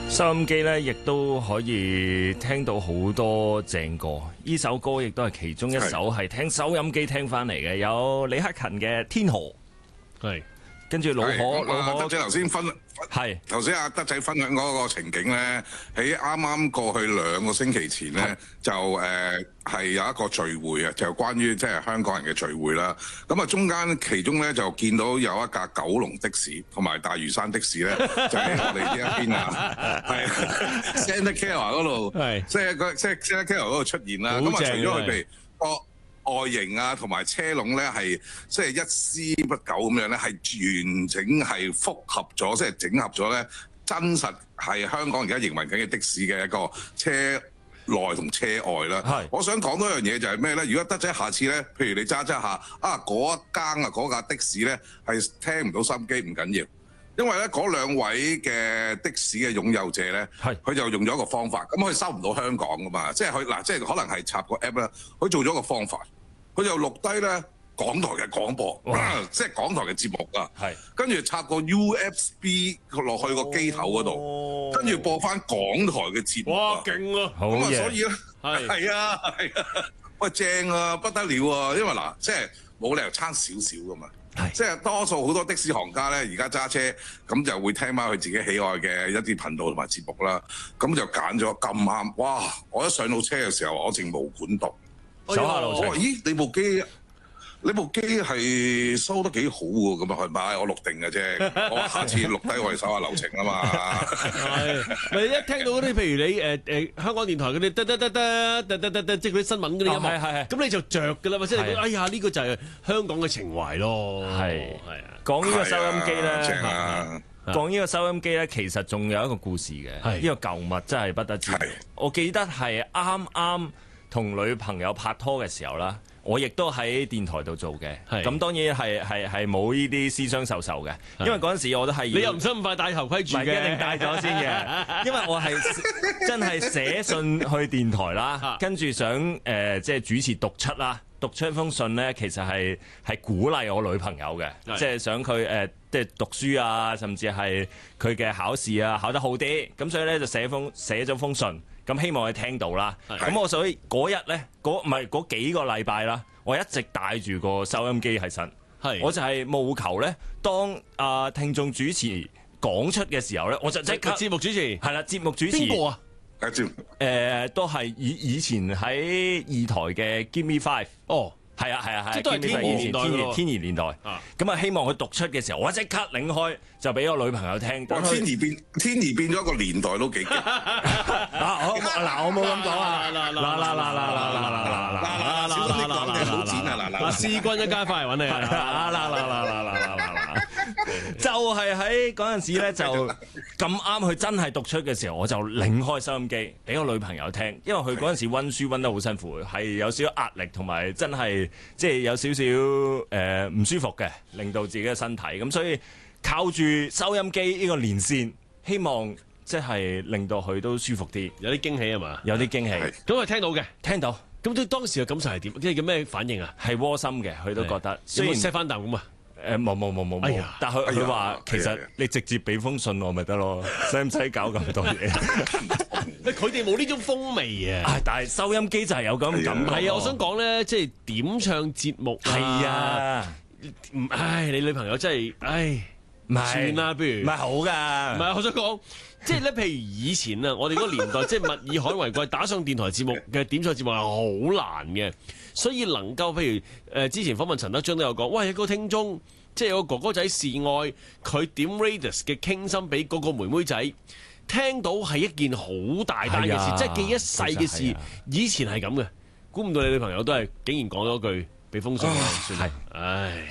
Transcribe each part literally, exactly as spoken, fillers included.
收音機咧，亦都可以聽到好多正歌。呢首歌亦都係其中一首係聽收音機聽翻嚟嘅，有李克勤嘅《天河》，係跟住老可老可， 德仔頭先分係頭先阿德仔分享嗰個情景咧，喺啱啱過去兩個星期前咧，就誒係、呃、有一個聚會啊，就關於即係香港人嘅聚會啦。咁啊，中間其中咧就見到有一架九龍的士同埋大嶼山的士咧，就喺我哋呢一邊啊，係 Santa Clara 嗰度，係即係個即係 Santa Clara 嗰度出現啦。咁啊，除咗佢哋個外形啊，同埋車籠咧，係即係一絲不苟咁樣咧，係完整係複合咗，即係整合咗咧，真實係香港而家營運緊嘅的士嘅一個車內同車外啦。係，我想講多樣嘢就係咩咧？如果德仔下次咧，譬如你揸揸下啊，嗰一間啊嗰架的士咧係聽唔到收音機唔緊要。因為咧嗰兩位嘅的，的士嘅擁有者咧，佢就用咗一個方法，咁佢收唔到香港噶嘛，即係佢嗱，即係可能係插個 app 啦，佢做咗個方法，佢就錄低咧港台嘅廣播，即係港台嘅節目啊，跟住插個 U S B 落去個機頭嗰度，跟住播翻港台嘅節目。哇，勁啊！咁啊，所以咧係係啊係啊，喂正啊不得了啊！因為嗱，即係冇理由差少少噶嘛。即係多數好多的士行家咧，而家揸車咁就會聽翻佢自己喜愛嘅一啲頻道同埋節目啦。咁就揀咗咁啱，哇！我一上到車嘅時候，我淨無管動，手下留情。我話：咦，你部機？你部機係收得幾好喎？咁啊，係咪我錄定嘅啫？我下次錄低我哋手下留情啊嘛。 係咪一聽到嗰啲，譬如你誒誒香港電台嗰啲得得得得得得得得，即係嗰啲新聞嗰啲音樂，係係係，咁你就着㗎啦嘛，即係哎呀呢個就係香港嘅情懷咯。係係啊，講呢個收音機咧，講呢個收音機咧，其實仲有一個故事嘅。呢個舊物真係不得之。我記得係啱啱同女朋友拍拖嘅時候啦。我亦都喺電台度做嘅，咁當然係係係冇呢啲私相授受嘅，因為嗰陣時我都係你又唔使咁快戴頭盔住嘅，一定戴咗先嘅，因為我係真係寫信去電台啦，跟住想誒、呃、即係主持讀出啦，讀出一封信咧，其實係係鼓勵我女朋友嘅，即係想佢誒、呃、即係讀書啊，甚至係佢嘅考試啊考得好啲，咁所以咧就寫封寫咗封信。咁希望佢聽到啦，咁我所以嗰日咧，嗰唔係嗰幾個禮拜啦，我一直帶住個收音機喺身，我就係務求咧，當啊、呃、聽眾主持講出嘅時候咧，我就即刻節目主持係啦，節目主持邊個啊？誒、呃，都係以以前喺二台嘅 Give Me Five 哦。係啊係啊係，即係都係天兒年代咯，天兒年代。咁啊，希望佢讀出嘅時候，我即刻擰開就俾個女朋友聽。 哇！天兒變天兒變咗個年代都幾勁。 嗱我嗱我冇咁講啊！嗱嗱嗱嗱嗱嗱嗱嗱嗱嗱嗱小心啲講嘅好剪啊！嗱嗱， 師君一家翻嚟揾你啊！ 嗱嗱嗱嗱嗱嗱嗱嗱，就係喺嗰陣時咧，就咁啱佢真係讀出嘅時候，我就擰開收音機俾個女朋友聽，因為佢嗰陣時溫書溫得好辛苦，係有少少壓力同埋真係。即係有少少誒唔舒服嘅，令到自己嘅身體咁，所以靠住收音機呢個連線，希望即係令到佢都舒服啲， 有啲驚喜係嘛？ 有啲驚喜。 咁佢聽到嘅， 聽到。 咁佢當時嘅感受係點？即係叫咩反應啊？ 係窩心嘅，佢都覺得。 雖然 set 翻啖咁啊。 誒冇冇冇冇冇，但係佢佢話其實你直接俾封信我咪得咯，使唔使搞咁多嘢？ 佢哋冇呢種風味啊！ 但係收音機就係有咁感覺。 係啊，我想講咧，即係點唱節目係啊， 唔唉，你女朋友真係唉，唔算啦，不如唔係好㗎。 唔係，我想講，即係咧，譬如以前啊，我哋嗰個年代，即係物以罕為貴，打上電台節目嘅點唱節目係好難嘅。所以能夠譬如誒、呃、之前訪問陳德章都有講，喂，有個聽眾即係有個哥哥仔示愛，佢點 Radius 嘅傾心俾嗰個妹妹仔聽到係一件好大單嘅事，即係記一世嘅事。以前係咁嘅，估唔到你女朋友都係竟然講咗句俾封信，算係，唉，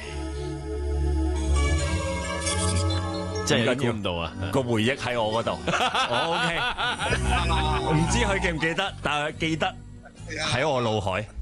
真係估唔到啊！ 個回憶喺我嗰度，我 OK，唔知佢記唔記得，但係記得喺我腦海。